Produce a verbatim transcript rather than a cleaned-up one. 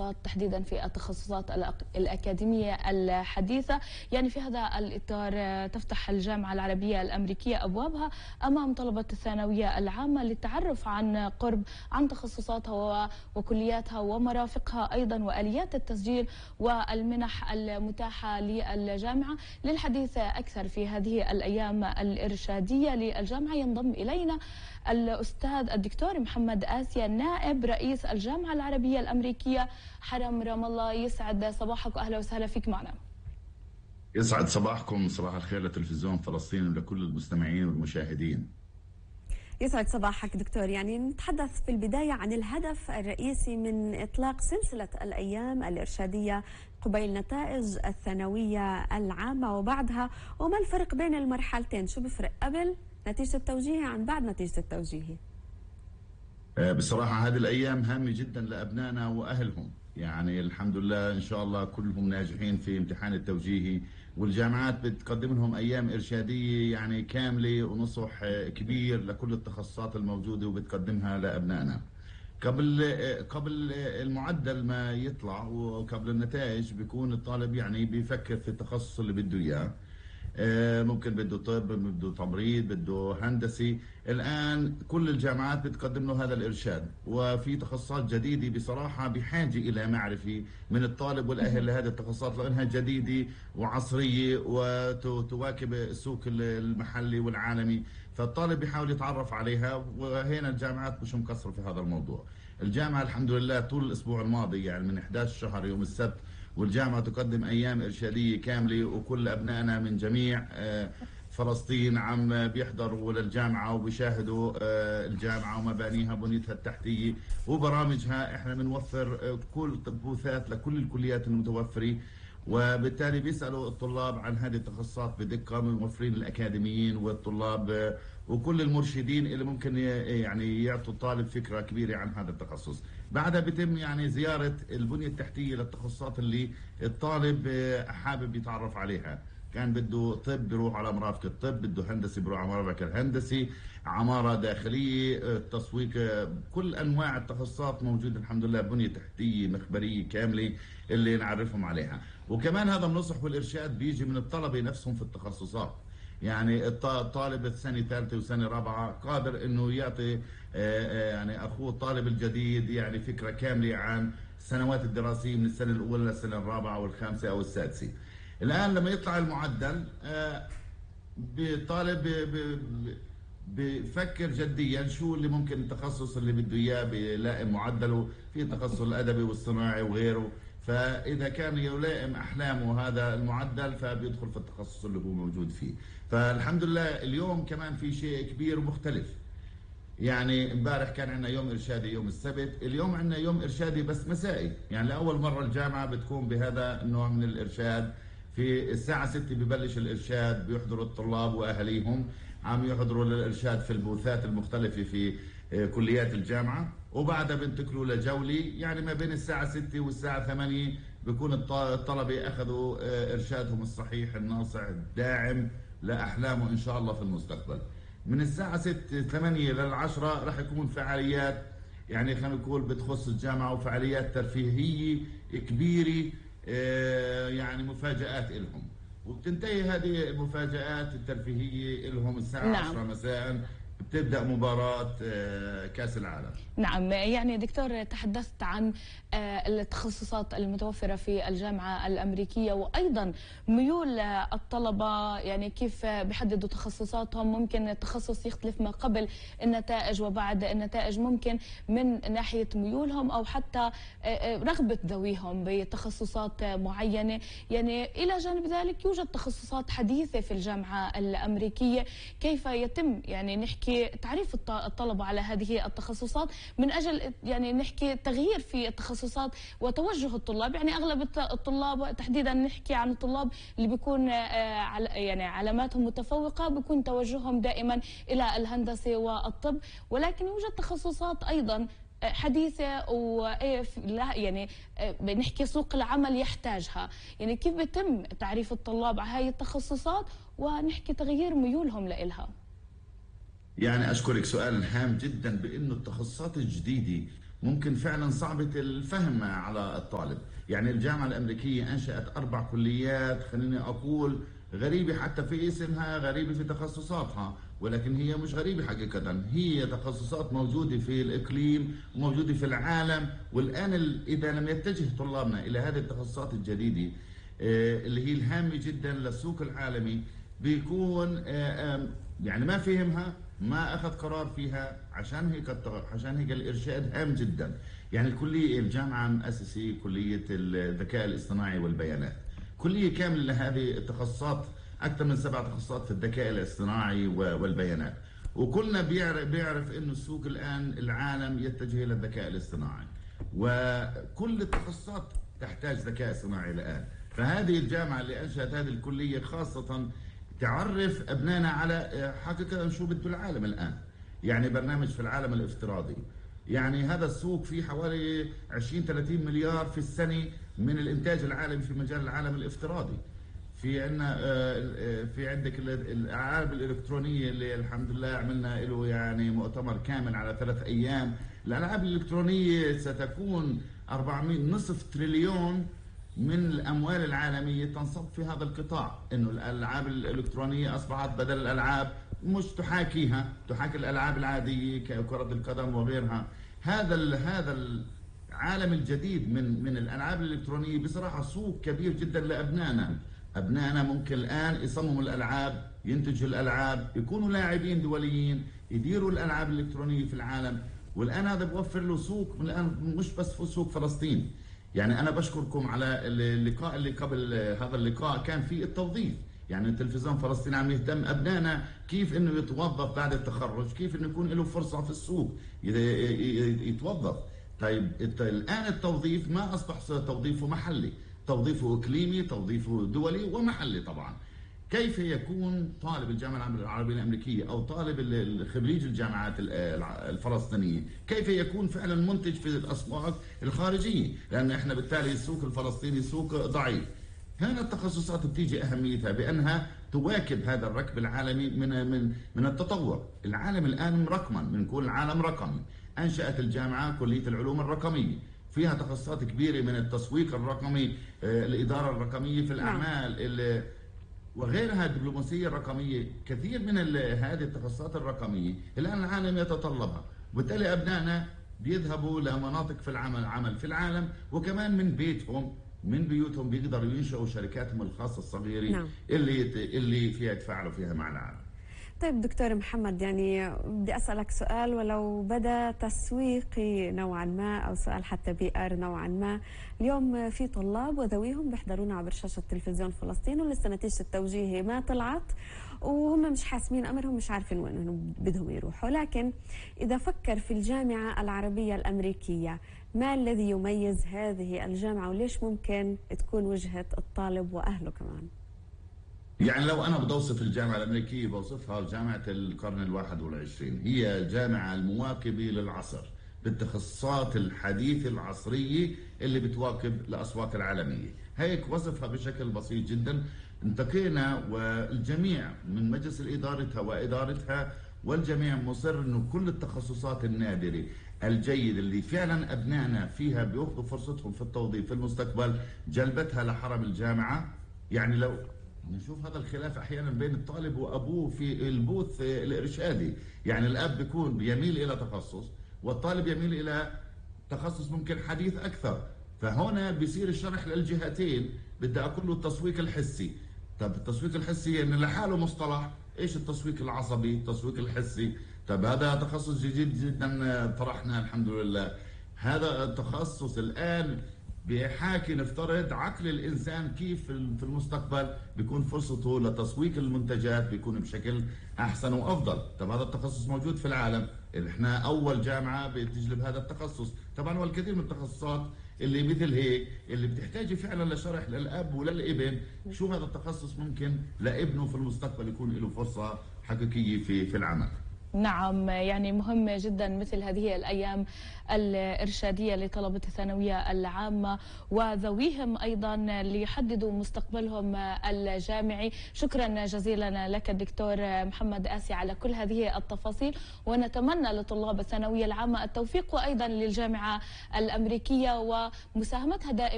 التخصصات تحديدا في التخصصات الأكاديمية الحديثة. يعني في هذا الإطار تفتح الجامعة العربية الأمريكية أبوابها أمام طلبة الثانوية العامة للتعرف عن قرب عن تخصصاتها وكلياتها ومرافقها أيضا وآليات التسجيل والمنح المتاحة للجامعة. للحديث أكثر في هذه الأيام الإرشادية للجامعة ينضم إلينا الأستاذ الدكتور محمد آسيا نائب رئيس الجامعة العربية الأمريكية حرم رام الله. يسعد صباحك وأهلا وسهلا فيك معنا. يسعد صباحكم، صباح الخير لتلفزيون فلسطين ولكل المستمعين والمشاهدين. يسعد صباحك دكتور. يعني نتحدث في البداية عن الهدف الرئيسي من إطلاق سلسلة الأيام الإرشادية قبيل نتائج الثانوية العامة وبعدها، وما الفرق بين المرحلتين؟ شو بفرق قبل نتيجة التوجيهي عن بعد نتيجة التوجيهي؟ بصراحة هذه الأيام هامة جدا لأبنائنا وأهلهم، يعني الحمد لله إن شاء الله كلهم ناجحين في امتحان التوجيهي، والجامعات بتقدم لهم أيام إرشادية يعني كاملة ونصح كبير لكل التخصصات الموجودة وبتقدمها لأبنائنا. قبل قبل المعدل ما يطلع وقبل النتائج بيكون الطالب يعني بيفكر في التخصص اللي بده إياه. ممكن بده طب، بده تمريض، بده هندسي. الآن كل الجامعات بتقدم له هذا الإرشاد، وفي تخصصات جديدة بصراحة بحاجة إلى معرفة من الطالب والأهل لهذه التخصصات لأنها جديدة وعصرية وتواكب السوق المحلي والعالمي، فالطالب بيحاول يتعرف عليها، وهنا الجامعات مش مقصرة في هذا الموضوع. الجامعة الحمد لله طول الأسبوع الماضي يعني من إحدى عشر شهر يوم السبت والجامعة تقدم أيام إرشادية كاملة، وكل أبنائنا من جميع فلسطين عم بيحضروا للجامعة وبيشاهدوا الجامعة ومبانيها بنيتها التحتية وبرامجها. احنا بنوفر كل بوثات لكل الكليات المتوفرة، وبالتالي بيسألوا الطلاب عن هذه التخصصات بدقة، موفرين الأكاديميين والطلاب وكل المرشدين اللي ممكن يعني يعطوا الطالب فكرة كبيرة عن هذا التخصص. بعدها بيتم يعني زيارة البنية التحتية للتخصصات اللي الطالب حابب يتعرف عليها. كان بده طب بيروح على مرافق الطب، بده هندسي بيروح على مرافق الهندسي، عمارة داخلية، تسويق، كل أنواع التخصصات موجودة الحمد لله، بنية تحتية مخبرية كاملة اللي نعرفهم عليها. وكمان هذا النصح والإرشاد بيجي من الطلبة نفسهم في التخصصات. يعني الطالب السنة ثالثة وسنة رابعة قادر انه يعطي يعني اخوه الطالب الجديد يعني فكرة كاملة عن السنوات الدراسية من السنة الاولى للسنة الرابعة والخامسة او السادسة. الان لما يطلع المعدل الطالب بفكر جديا شو اللي ممكن التخصص اللي بده اياه بيلائم معدله، في التخصص الادبي والصناعي وغيره، فإذا كان يلائم أحلامه هذا المعدل فبيدخل في التخصص اللي هو موجود فيه. فالحمد لله اليوم كمان في شيء كبير ومختلف. يعني امبارح كان عندنا يوم إرشادي يوم السبت، اليوم عندنا يوم إرشادي بس مسائي. يعني لأول مرة الجامعة بتكون بهذا النوع من الإرشاد. في الساعة ستة ببلش الإرشاد، بيحضروا الطلاب وأهليهم عم يحضروا للإرشاد في البوثات المختلفة في كليات الجامعة، وبعدها بنتقلوا لجولة يعني ما بين الساعة ستة والساعة ثمانية بيكون الطلبة أخذوا إرشادهم الصحيح الناصع الداعم لأحلامه إن شاء الله في المستقبل. من الساعة ستة ثمانية للعشرة رح يكون فعاليات يعني خلينا نقول بتخص الجامعة وفعاليات ترفيهية كبيرة، يعني مفاجآت إلهم، وبتنتهي هذه المفاجآت الترفيهية لهم الساعة نعم. عشرة مساء بتبدأ مباراة كأس العالم. نعم، يعني دكتور تحدثت عن التخصصات المتوفرة في الجامعة الأمريكية وأيضا ميول الطلبة، يعني كيف بيحددوا تخصصاتهم. ممكن التخصص يختلف ما قبل النتائج وبعد النتائج، ممكن من ناحية ميولهم أو حتى رغبة ذويهم بتخصصات معينة. يعني إلى جانب ذلك يوجد تخصصات حديثة في الجامعة الأمريكية، كيف يتم يعني نحكي تعريف الطلبة على هذه التخصصات من أجل يعني نحكي تغيير في التخصصات وتوجه الطلاب. يعني أغلب الطلاب تحديدا نحكي عن الطلاب اللي بيكون يعني علاماتهم متفوقة بيكون توجههم دائما إلى الهندسة والطب، ولكن يوجد تخصصات أيضا حديثة و يعني بنحكي سوق العمل يحتاجها. يعني كيف بيتم تعريف الطلاب على هاي التخصصات ونحكي تغيير ميولهم لإلها؟ يعني أشكرك، سؤال هام جدا، بأنه التخصصات الجديدة ممكن فعلا صعبة الفهم على الطالب. يعني الجامعة الأمريكية أنشأت أربع كليات، خليني أقول غريبة حتى في اسمها، غريبة في تخصصاتها، ولكن هي مش غريبة حقيقة، هي تخصصات موجودة في الإقليم وموجودة في العالم. والآن إذا لم يتجه طلابنا إلى هذه التخصصات الجديدة اللي هي الهامة جدا للسوق العالمي، بيكون يعني ما فهمها، ما أخذ قرار فيها. عشان هيك عشان هيك الإرشاد هام جدا. يعني الكلية الجامعة مؤسسة كلية الذكاء الاصطناعي والبيانات، كلية كاملة لهذه التخصصات، أكثر من سبع تخصصات في الذكاء الاصطناعي والبيانات. وكلنا بيعرف, بيعرف إنه السوق الآن العالم يتجه إلى الذكاء الاصطناعي، وكل التخصصات تحتاج ذكاء اصطناعي الآن. فهذه الجامعة اللي أنشأت هذه الكلية خاصة تعرف أبنائنا على حقيقة شو بده العالم الآن. يعني برنامج في العالم الافتراضي، يعني هذا السوق فيه حوالي عشرين ثلاثين مليار في السنة من الإنتاج العالمي في مجال العالم الافتراضي. في عندنا في عندك الألعاب الإلكترونية اللي الحمد لله عملنا له يعني مؤتمر كامل على ثلاث أيام. الألعاب الإلكترونية ستكون أربعمئة نصف تريليون من الأموال العالمية تنصب في هذا القطاع. إنه الألعاب الإلكترونية أصبحت بدل الألعاب مش تحاكيها، تحاكي الألعاب العادية ككرة القدم وغيرها. هذا هذا العالم الجديد من من الألعاب الإلكترونية بصراحة سوق كبير جدا لأبنائنا. أبنائنا ممكن الآن يصمموا الألعاب، ينتجوا الألعاب، يكونوا لاعبين دوليين، يديروا الألعاب الإلكترونية في العالم. والآن هذا بوفر له سوق الآن، مش بس في سوق فلسطين. يعني أنا بشكركم على اللقاء اللي قبل هذا اللقاء كان فيه التوظيف. يعني التلفزيون الفلسطيني عم يهتم أبنائنا كيف إنه يتوظف بعد التخرج، كيف إنه يكون له فرصة في السوق يتوظف. طيب الآن التوظيف ما أصبح توظيفه محلي، توظيفه إقليمي، توظيفه دولي ومحلي طبعا. كيف يكون طالب الجامعة العربية الأمريكية أو طالب خريج الجامعات الفلسطينية كيف يكون فعلا منتج في الأسواق الخارجية؟ لأن إحنا بالتالي السوق الفلسطيني سوق ضعيف. هنا التخصصات بتيجي أهميتها بأنها تواكب هذا الركب العالمي من من من التطور. العالم الآن رقما، بنقول العالم رقمي. أنشأت الجامعة كلية العلوم الرقمية، فيها تخصصات كبيرة من التسويق الرقمي، الإدارة الرقمية في الأعمال وغيرها، الدبلوماسية الرقمية. كثير من هذه التخصصات الرقمية الآن العالم يتطلبها، وبالتالي أبنائنا بيذهبوا لمناطق في العمل عمل في العالم، وكمان من بيتهم من بيوتهم بيقدروا ينشئوا شركاتهم الخاصة الصغيرة. نعم. اللي اللي فيها يتفاعلوا فيها مع العالم. طيب دكتور محمد، يعني بدي أسألك سؤال ولو بدا تسويقي نوعا ما أو سؤال حتى بي آر نوعا ما. اليوم في طلاب وذويهم بيحضرونا عبر شاشة تلفزيون فلسطين ولسه نتيجة التوجيهي ما طلعت، وهم مش حاسمين أمرهم، مش عارفين وين بدهم يروحوا. لكن إذا فكر في الجامعة العربية الأمريكية، ما الذي يميز هذه الجامعة وليش ممكن تكون وجهة الطالب وأهله كمان؟ يعني لو أنا بدي أوصف الجامعة الأمريكية بوصفها جامعة القرن الواحد والعشرين. هي جامعة المواكبة للعصر بالتخصصات الحديثة العصرية اللي بتواكب الأسواق العالمية. هيك وصفها بشكل بسيط جدا. انتقينا والجميع من مجلس إدارتها وإدارتها والجميع مصر إنه كل التخصصات النادرة الجيدة اللي فعلا أبنائنا فيها بيأخذوا فرصتهم في التوظيف في المستقبل جلبتها لحرم الجامعة. يعني لو نشوف هذا الخلاف احيانا بين الطالب وابوه في البوث الارشادي، يعني الاب بيكون يميل الى تخصص والطالب يميل الى تخصص ممكن حديث اكثر. فهنا بيصير الشرح للجهتين. بدي اقول له التسويق الحسي. طب التسويق الحسي ان لحاله مصطلح، ايش التسويق العصبي؟ التسويق الحسي. طب هذا تخصص جديد جدا طرحنا الحمد لله. هذا التخصص الان بيحاكي نفترض عقل الإنسان كيف في المستقبل بيكون فرصته لتسويق المنتجات بيكون بشكل أحسن وأفضل. طب هذا التخصص موجود في العالم، إحنا أول جامعة بتجلب هذا التخصص. طبعا والكثير من التخصصات اللي مثل هيك اللي بتحتاج فعلا لشرح للأب وللابن شو هذا التخصص ممكن لابنه في المستقبل يكون له فرصة حقيقية في في العمل. نعم، يعني مهم جدا مثل هذه الأيام الإرشادية لطلبة الثانوية العامة وذويهم أيضا ليحددوا مستقبلهم الجامعي. شكرا جزيلا لك الدكتور محمد آسي على كل هذه التفاصيل، ونتمنى لطلاب الثانوية العامة التوفيق، وأيضا للجامعة الأمريكية ومساهمتها دائما